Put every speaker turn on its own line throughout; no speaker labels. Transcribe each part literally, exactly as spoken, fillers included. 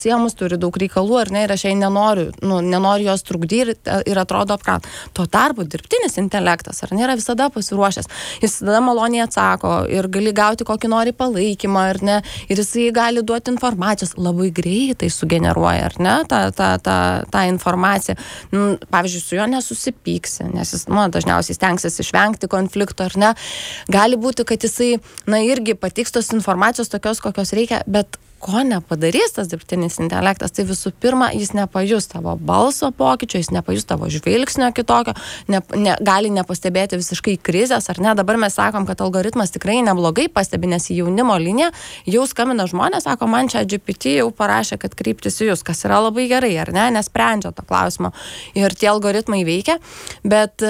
siemus, turi daug reikalų, ar ne, ir aš jai nenoriu, nu, nenoriu jos trukdyti ir, ir atrodo apkraut. Tuo tarpu dirbtinis intelektas, ar ne, yra visada pasiruošęs. Jis tada maloniai atsako ir gali gauti kokį nori palaikymą, ar ne, ir jisai gali duoti informacijos, labai greitai sugeneruoja, ar ne, tą, tą, tą, tą informaciją. Nu, pavyzdžiui, su juo nesusipyksi, nes jis, nu, dažniausiai stengsis išvengti konflikto, ar ne. Gali būti, kad jisai, na, irgi patiks tos informacijos tokios, kokios reikia, bet ko nepadarys tas dirbtinis intelektas, tai visų pirma, jis nepajus tavo balso pokyčio, jis nepajus tavo žvilgsnio kitokio, ne, ne, gali nepastebėti visiškai krizės, ar ne, dabar mes sakom, kad algoritmas tikrai neblogai pastebi, nes į jaunimo liniją jau skambina žmonės, sako, man čia G P T jau parašė, kad kryptis į jūs, kas yra labai gerai, ar ne, nesprendžia to klausimo ir tie algoritmai veikia, bet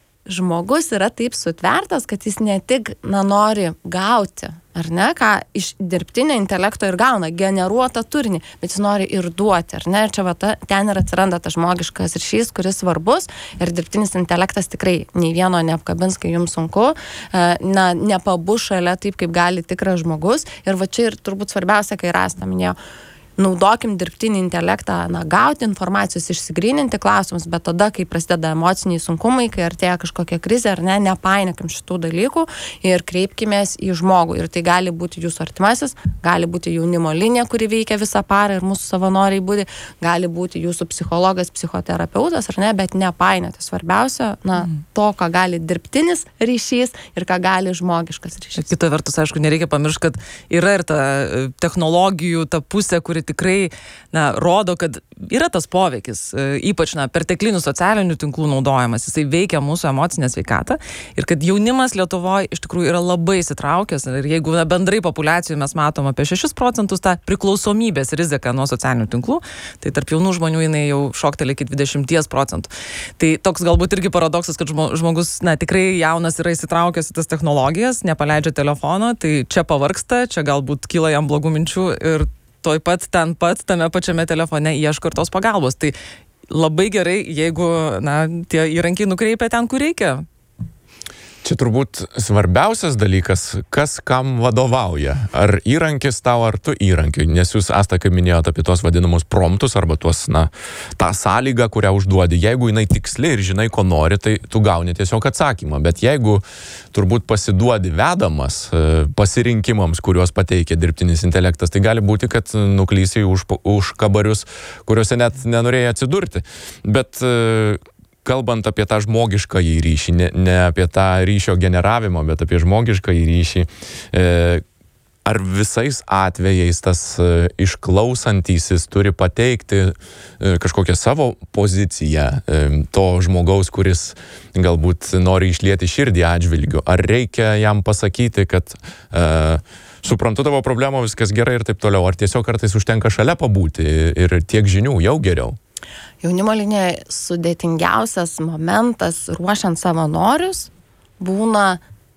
žmogus yra taip sutvertas, kad jis ne tik, na, nori gauti, ar ne, ką iš dirbtinio intelekto ir gauna, generuotą turinį, bet jis nori ir duoti, ar ne, ir čia va ta, ten ir atsiranda tas žmogiškas ryšys, kuris svarbus, ir dirbtinis intelektas tikrai nei vieno neapkabins, kai jums sunku, na, nepabus šalia taip, kaip gali tikras žmogus, ir va čia ir turbūt svarbiausia, kai Rasta minėjo, naudokim dirbtinį intelektą, na, gauti informacijos, išsigryninti klausimus, bet tada, kai prasideda emociniai sunkumai, kai artėja kažkokia krizė, ar ne, nepainiokim šitų dalykų ir kreipkimės į žmogų. Ir tai gali būti jūsų artimasis, gali būti jaunimo linija, kuri veikia visą parą ir mūsų savanoriai būdi, gali būti jūsų psichologas, psichoterapeutas, ar ne, bet nepainioti. Svarbiausia, na, to, ką gali dirbtinis ryšys ir ką gali žmogiškas ryšys.
Kita vertus, aišku, nereikia pamiršti, kad yra ir ta technologijų, ta pusė, kuri tikrai, na, rodo, kad yra tas poveikis, ypač, na, perteklinių socialinių tinklų naudojimas, jisai veikia mūsų emocinę sveikatą ir kad jaunimas Lietuvoje iš tikrųjų yra labai įsitraukęs ir jeigu na, bendrai populiacijų mes matom apie šešis procentus tą priklausomybės riziką nuo socialinių tinklų, tai tarp jaunų žmonių jinai jau šokteli iki dvidešimt procentų. Tai toks galbūt irgi paradoksas, kad žmogus, na, tikrai jaunas yra įsitraukęs į tas technologijas, nepaleidžia telefono, tai čia pavargsta, čia galbūt kyla jam blogų minčių ir toj pat, ten pat, tame pačiame telefone ieško ir tos pagalbos. Tai labai gerai, jeigu, na, tie įrankiai nukreipia ten, kur reikia.
Čia turbūt svarbiausias dalykas, kas kam vadovauja. Ar įrankis tau, ar tu įrankiui. Nes jūs, Asta, kaip minėjote apie tos vadinamus promptus, arba tuos, na, tą sąlygą, kurią užduodi. Jeigu jinai tiksli ir žinai, ko nori, tai tu gauni tiesiog atsakymą. Bet jeigu turbūt pasiduodi vedamas pasirinkimams, kuriuos pateikia dirbtinis intelektas, tai gali būti, kad nuklysi už, už kabarius, kuriuose net nenorėjai atsidurti. Bet kalbant apie tą žmogiškąjį ryšį, ne, ne apie tą ryšio generavimą, bet apie žmogiškąjį ryšį, e, ar visais atvejais tas e, išklausantysis turi pateikti e, kažkokią savo poziciją e, to žmogaus, kuris galbūt nori išlieti širdį atžvilgiu? Ar reikia jam pasakyti, kad e, suprantu tavo problemą, viskas gerai ir taip toliau? Ar tiesiog kartais užtenka šalia pabūti ir tiek žinių jau geriau?
Jaunimo linija sudėtingiausias momentas ruošiant savanorius būna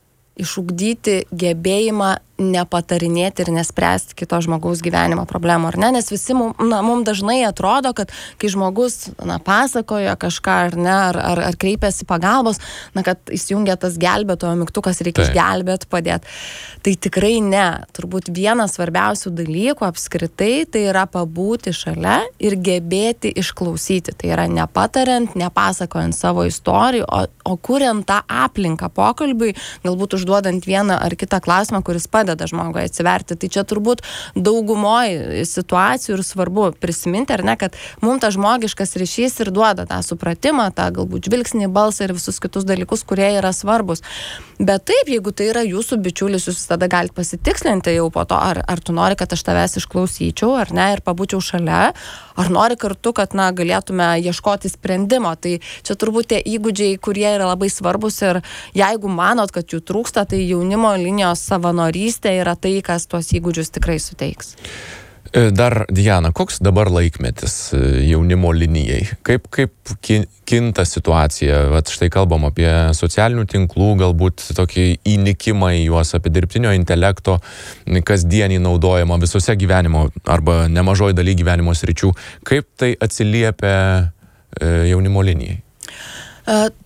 išugdyti gebėjimą nepatarinėti ir nespręsti kito žmogaus gyvenimo problemų, ar ne? Nes visi mum, na, mum dažnai atrodo, kad kai žmogus, na, pasakoja kažką, ar ne, ar, ar, ar kreipiasi pagalbos, na, kad įsijungia tas gelbėtojo mygtukas, reikia išgelbėti, padėti. Tai tikrai ne. Turbūt vienas svarbiausių dalykų apskritai tai yra pabūti šalia ir gebėti išklausyti. Tai yra nepatariant, nepasakojant savo istorijų, o, o kuriant tą aplinką pokalbiui, galbūt užduodant vieną ar kitą klausimą, kuris padeda žmogui atsiverti. Tai čia turbūt daugumoje situacijų ir svarbu prisiminti, ar ne, kad mums tas žmogiškas ryšys ir duoda tą supratimą, tą galbūt žvilgsnį, balsą ir visus kitus dalykus, kurie yra svarbus. Bet taip, jeigu tai yra jūsų bičiulis, jūs tada galite pasitikslinti jau po to, ar, ar tu nori, kad aš tavęs išklausyčiau, ar ne, ir pabūčiau šalia, ar nori kartu, kad, na, galėtume ieškoti sprendimo. Tai čia turbūt tie įgūdžiai, kurie yra labai svarbus ir jeigu manot, kad jų trūksta, tai jaunimo linijos savanorystė yra tai, kas tuos įgūdžius tikrai suteiks.
Dar, Diana, koks dabar laikmetis jaunimo linijai? Kaip, kaip kinta situacija? Vat štai kalbam apie socialinių tinklų, galbūt tokį įnikimą į juos, apie dirbtinio intelekto kasdienį naudojimą visose gyvenimo arba nemažoj daly gyvenimo sričių. Kaip tai atsiliepia jaunimo linijai?
Uh.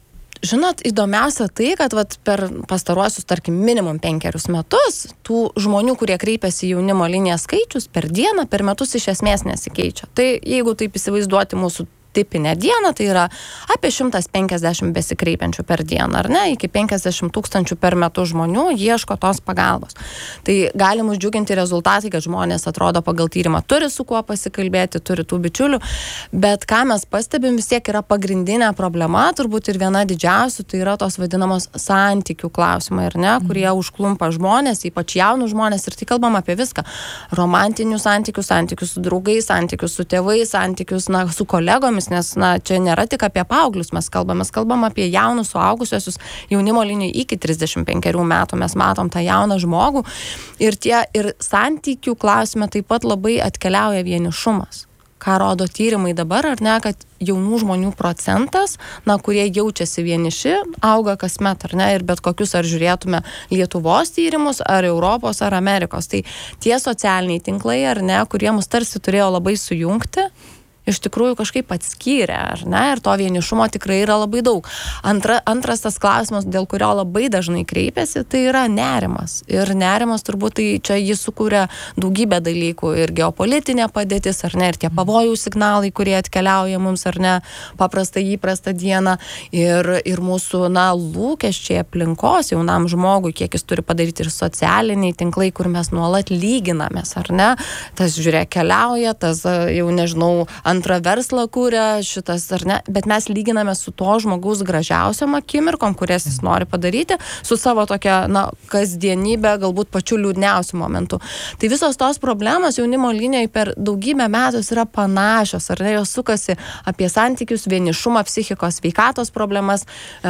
žinot, įdomiausia tai, kad vat, per pastaruosius, tarkim, minimum penkerius metus, tų žmonių, kurie kreipiasi į jaunimo liniją skaičius per dieną, per metus iš esmės nesikeičia. Tai jeigu taip įsivaizduoti mūsų tipinę dieną, tai yra apie šimtas penkiasdešimt besikreipiančių per dieną, ar ne, iki penkiasdešimt tūkstančių per metus žmonių ieško tos pagalbos. Tai gali mus džiuginti rezultatai, kad žmonės atrodo pagal tyrimą turi su kuo pasikalbėti, turi tų bičiulių, bet ką mes pastebim, vis tiek yra pagrindinė problema, turbūt ir viena didžiausių, tai yra tos vadinamos santykių klausimai, ar ne, kurie užklumpa žmonės, ypač jaunų žmonės, ir tai kalbam apie viską. Romantinius santykius, santykius su draugais, santykius su tėvais, santykius, na, su kolegomis, nes, na, čia nėra tik apie paauglius mes kalbam, mes kalbam apie jaunus suaugusiosius jaunimo linijai iki trisdešimt penkerių metų, mes matom tą jauną žmogų ir tie, ir santykių klausime taip pat labai atkeliauja vienišumas. Ką rodo tyrimai dabar, ar ne, kad jaunų žmonių procentas, na, kurie jaučiasi vieniši, auga kasmet, ar ne, ir bet kokius, ar žiūrėtume Lietuvos tyrimus, ar Europos, ar Amerikos. Tai tie socialiniai tinklai, ar ne, kurie mus tarsi turėjo labai sujungti, iš tikrųjų kažkaip atskyrė, ar ne, ir to vienišumo tikrai yra labai daug. Antra, antras tas klausimas, dėl kurio labai dažnai kreipiasi, tai yra nerimas. Ir nerimas turbūt tai čia jis sukūrė daugybę dalykų, ir geopolitinė padėtis, ar ne, ir tie pavojų signalai, kurie atkeliauja mums, ar ne, paprastą įprastą dieną, ir, ir mūsų, na, lūkesčiai aplinkos jaunam žmogui, kiek jis turi padaryti, ir socialiniai tinklai, kur mes nuolat lyginamės, ar ne, tas, žiūrėk, keliauja, tas, jau nežinau, antrą verslą kūrė, šitas ar ne, bet mes lyginame su to žmogaus gražiausiom akimirkom, kurias jis nori padaryti, su savo tokia, na, kasdienybė, galbūt pačiu liūdniausiu momentu. Tai visos tos problemos jaunimo linijoje per daugybę metų yra panašios, ar ne, jos sukasi apie santykius, vienišumą, psichikos sveikatos problemas,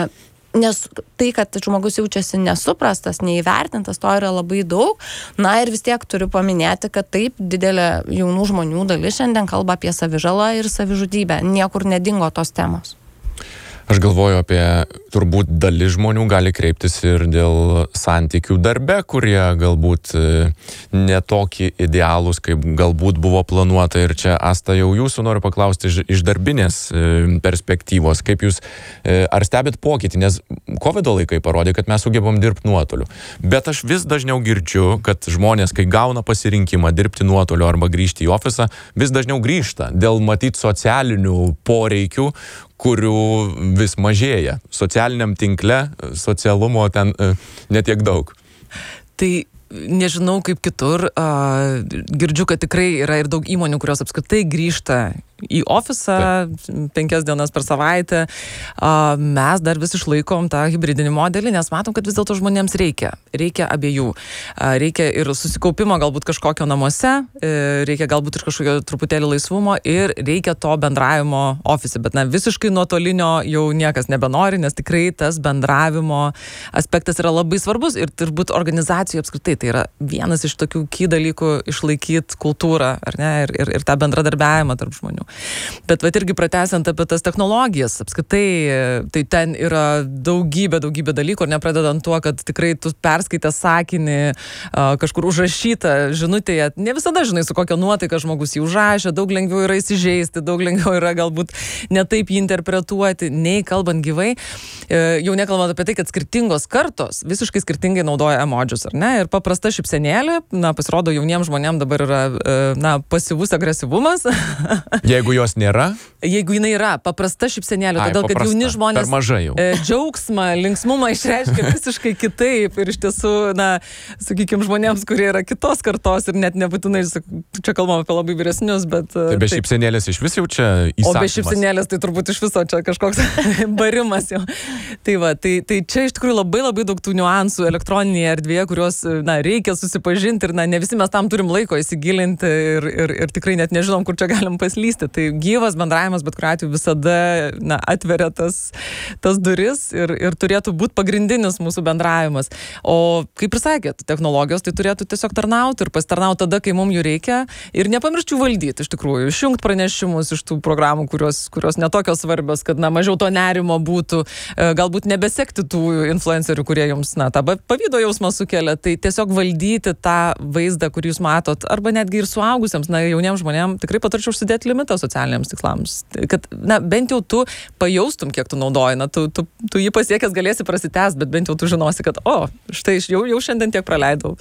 nes tai, kad žmogus jaučiasi nesuprastas, neįvertintas, to yra labai daug. Na ir vis tiek turiu paminėti, kad taip didelė jaunų žmonių dalis šiandien kalba apie savižalą ir savižudybę. Niekur nedingo tos temos.
Aš galvoju apie, turbūt dalis žmonių gali kreiptis ir dėl santykių darbe, kurie galbūt netokie idealūs, kaip galbūt buvo planuota. Ir čia, Asta, jau jūsų noriu paklausti iš, iš darbinės perspektyvos, kaip jūs, ar stebit pokytį, nes kovido laikai parodė, kad mes sugebam dirbti nuotoliu. Bet aš vis dažniau girdžiu, kad žmonės, kai gauna pasirinkimą dirbti nuotoliu arba grįžti į ofisą, vis dažniau grįžta dėl matyti socialinių poreikių, kurių vis mažėja. Socialiniam tinkle socialumo ten e, netiek daug.
Tai nežinau kaip kitur, a, girdžiu, kad tikrai yra ir daug įmonių, kurios apskritai grįžta į ofisą penkias dienas per savaitę. A, mes dar vis išlaikom tą hibridinį modelį, nes matom, kad vis dėlto žmonėms reikia. Reikia abiejų. A, reikia ir susikaupimo galbūt kažkokio namuose, e, reikia galbūt ir kažkokio truputėlį laisvumo ir reikia to bendravimo ofise. Bet na, visiškai nuotolinio jau niekas nebenori, nes tikrai tas bendravimo aspektas yra labai svarbus ir turbūt organizacijų apskritai tai yra vienas iš tokių key dalykų išlaikyti kultūrą, ar ne, ir, ir, ir tą bendradarbiavimą tarp žmonių. Bet vat irgi pratęsiant apie tas technologijas, apskritai, tai ten yra daugybė, daugybė dalykų, ir nepradedant tuo, kad tikrai tu perskaitęs sakinį, kažkur užrašytą žinutėje, ne visada žinai, su kokia nuotaika žmogus jį užrašė, daug lengviau yra įsižeisti, daug lengviau yra galbūt netaip jį interpretuoti, nei kalbant gyvai. Jau nekalbant apie tai, kad skirtingos kartos visiškai skirtingai naudoja emodžius, ar ne? Ir paprasta šypsenėlė, na, pasirodo, jauniems žmonėms dabar yra, na, pasyvus agresyvumas.
Jeigu jos nėra?
Jeigu jinai yra paprasta šypsenėlė,
Ai,
todėl,
paprasta.
kad jauni žmonės
per mažai jau.
E, džiaugsmą, linksmumą išreiškia visiškai kitaip ir iš tiesų, na, sakykime, žmonėms, kurie yra kitos kartos ir net nebūtinai, čia kalbam apie labai vyresnius, bet...
Tai be šypsenėlės iš vis jau čia įsakymas.
O be šypsenėlės tai turbūt iš viso čia kažkoks barimas jau. Tai va, tai, tai čia iš tikrųjų labai labai daug tų niuansų elektroninėje erdvėje, kuriuos, na, reikia susipažinti ir, na, ne visi mes tam turim laiko įsigilinti ir, ir, ir tikrai net nežinom, kur čia galim paslysti. Tai gyvas bendravimas bet kuriuo atveju visada, na, atveria tas, tas duris ir, ir turėtų būti pagrindinis mūsų bendravimas. O kaip ir sakėt, technologijos tai turėtų tiesiog tarnauti ir pasitarnauti tada, kai mums jų reikia ir nepamirščiau valdyti iš tikrųjų, išjungti pranešimus iš tų programų, kurios, kurios netokios svarbios, kad, na, mažiau to nerimo būtų, galbūt nebesekti tų influencerių, kurie jums, na, tą pavydo jausmą sukelia, tai tiesiog valdyti tą vaizdą, kurį jūs matot, arba netgi ir suaugusiems, na, jauniems žmonėms tikrai patarčiau užsidėti limitą skirtas socialiniams tikslams. Kad, na, bent jau tu pajaustum, kiek tu naudoji, na, tu, tu, tu jį pasiekęs galėsi prasitęsti, bet bent jau tu žinosi, kad, o, štai, jau, jau šiandien tiek praleidau.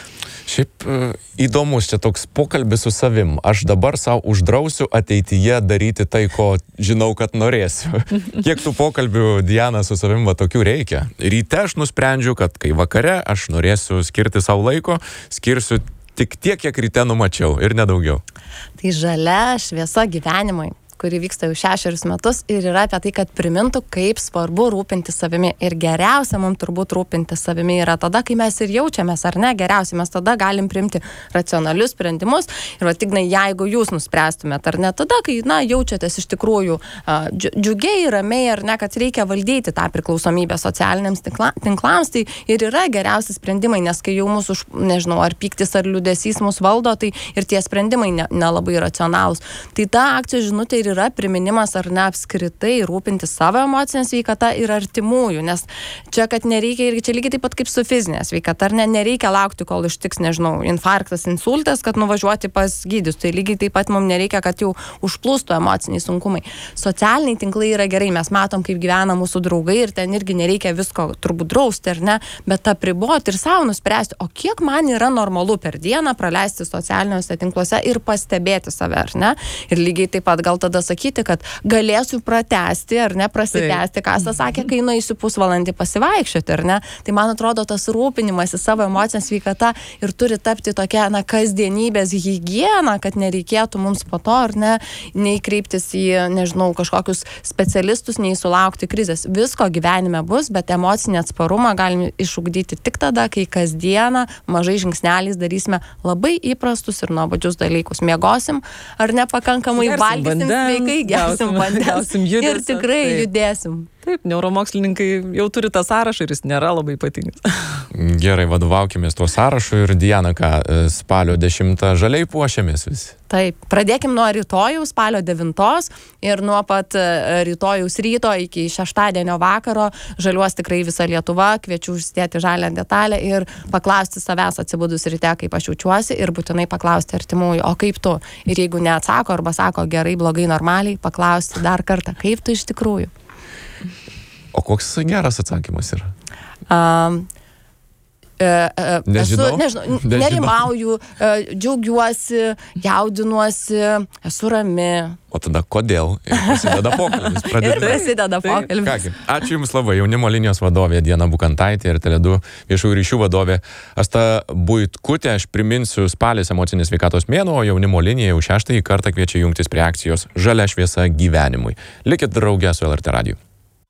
Šiaip įdomus čia toks pokalbis su savim. Aš dabar savo uždrausiu ateityje daryti tai, ko žinau, kad norėsiu. Kiek tų pokalbių, Diana, su savim va tokių reikia. Ryte aš nusprendžiu, kad kai vakare aš norėsiu skirti savo laiko, skirsiu tik tiek, kiek ryte numačiau ir nedaugiau.
Tai žalia šviesa gyvenimui, kuri vyksta jau šešerius metus ir yra apie tai, kad primintų, kaip svarbu rūpinti savimi. Ir geriausia mums turbūt rūpinti savimi yra tada, kai mes ir jaučiamės, ar ne? Geriausiai mes tada galim priimti racionalius sprendimus. Ir va, Ignai, jeigu jūs nuspręstumėt, ar ne, tada, kai, na, jaučiatės iš tikrųjų uh, džiugiai, ramiai, ar ne, kad reikia valdyti tą priklausomybę socialiniams tinkla, tinklams, tai ir yra geriausi sprendimai, nes kai jau mūsų, nežinau, ar pyktis, ar liūdesys mūsų valdo, tai ir tie sprendimai ne, nelabai racionalūs. Tai ta akcijos žinutė ir yra priminimas ar ne apskritai rūpinti savo emocinę sveikatą ir artimųjų, nes čia, kad nereikia, ir čia lygiai taip pat kaip su fizinė sveikata, ar ne, nereikia laukti, kol ištiks, nežinau, infarktas, insultas, kad nuvažiuoti pas gydytojus, tai lygiai taip pat mums nereikia, kad jau užplūstų emociniai sunkumai. Socialiniai tinklai yra gerai, mes matom, kaip gyvena mūsų draugai ir ten irgi nereikia visko turbūt drausti, ar ne, bet apriboti ir savo nuspręsti, o kiek man yra normalu per dieną praleisti socialiniuose tinkluose ir pastebėti save, ar ne, ir lygiai taip pat gal tada sakyti, kad galėsiu pratęsti ar ne, prasitęsti, ką jis sakė, kai nueisiu pusvalandį pasivaikščioti, ar ne. Tai man atrodo, tas rūpinimas į savo emocinę sveikatą ir turi tapti tokia, na, kasdienybės higiena, kad nereikėtų mums po to, ar ne, nei kreiptis į, nežinau, kažkokius specialistus, nei sulaukti krizės. Visko gyvenime bus, bet emocinį atsparumą galime išugdyti tik tada, kai kasdieną mažai žingsneliais darysime labai įprastus ir nuobodžius dalykus. Miegosim, ar nepakankamai valgysim sveikai, gersim vandens ir tikrai taip. Judėsim.
Taip, neuromokslininkai jau turi tą sąrašą ir jis nėra labai ypatingas.
Gerai, vadovaukimės tuo sąrašu ir Diana, ką spalio dešimtą žaliai puošiamės visi.
Taip, pradėkim nuo rytojaus, spalio devintos ir nuo pat rytojaus ryto iki šeštadienio vakaro žaliuos tikrai visa Lietuva, kviečiu užsidėti žalią detalę ir paklausti savęs atsibudus ryte, kaip aš jaučiuosi ir būtinai paklausti artimųjų, o kaip tu? Ir jeigu neatsako arba sako gerai, blogai, normaliai, paklausti dar kartą, kaip tu iš tikrųjų?
O koks geras atsakymas yra?
Um, e, e,
nežinau.
Esu, nežinau, nerimauju, e, džiaugiuosi, jaudinuosi, esu rami.
O tada kodėl? Ir prasideda pokalbis.
Ir prasideda pokalbis.
Kągi, ačiū Jums labai, jaunimo linijos vadovė Diana Bukantaitė ir Tele du viešųjų ryšių vadovė Asta Buitkutė. Aš priminsiu, spalis emocinės sveikatos mėnuo, o jaunimo linija jau šeštąjį kartą kviečia jungtis prie akcijos Žalia šviesa gyvenimui. Likit drauge su L R T radiju.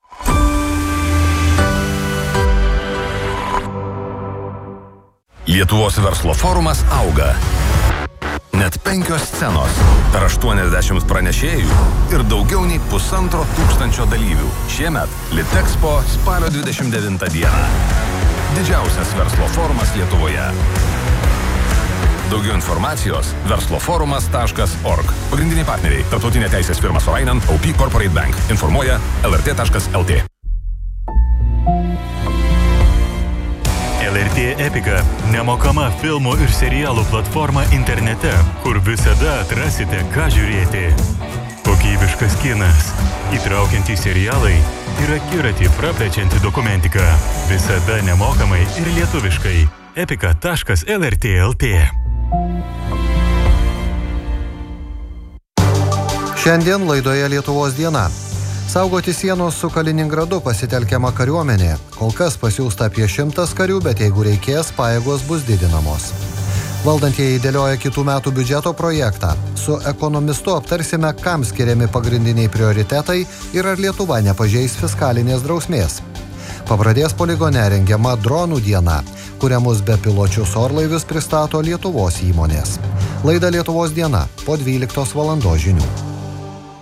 Lietuvos verslo forumas auga. Net penkios scenos, per aštuoniasdešimt pranešėjų ir daugiau nei pusantro tūkstančio dalyvių. Šiemet Litexpo spalio dvidešimt devintą dieną. Didžiausias verslo forumas Lietuvoje. Daugiau informacijos versloforumas taškas org. Pagrindiniai partneriai – Tarptautinė teisės firma Sorainen, O P Corporate Bank. Informuoja L R T taškas L T.
L R T Epika – nemokama filmų ir serialų platforma internete, kur visada atrasite, ką žiūrėti. Kokybiškas kinas, įtraukiantys serialai ir akiratį praplečianti dokumentika. Visada nemokamai ir lietuviškai. epika taškas L R T taškas L T.
Šiandien laidoje Lietuvos diena. Saugoti sienos su Kaliningradu pasitelkiama kariuomenė. Kol kas pasiųsta apie šimtas karių, bet jeigu reikės, pajėgos bus didinamos. Valdantieji dėlioja kitų metų biudžeto projektą. Su ekonomistu aptarsime, kam skiriami pagrindiniai prioritetai ir ar Lietuva nepažeis fiskalinės drausmės. Pabradės poligone rengiama dronų diena, kuriamus bepiločius orlaivius pristato Lietuvos įmonės. Laida Lietuvos diena po dvyliktos valandos žinių.